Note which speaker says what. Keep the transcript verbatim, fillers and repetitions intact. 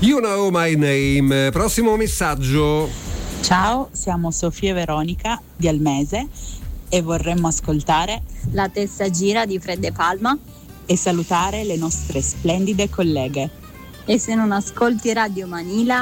Speaker 1: You Know My Name. Prossimo messaggio.
Speaker 2: Ciao, siamo Sofia e Veronica di Almese e vorremmo ascoltare
Speaker 3: La testa gira di Fred De Palma
Speaker 2: e salutare le nostre splendide colleghe.
Speaker 3: E se non ascolti Radio Manila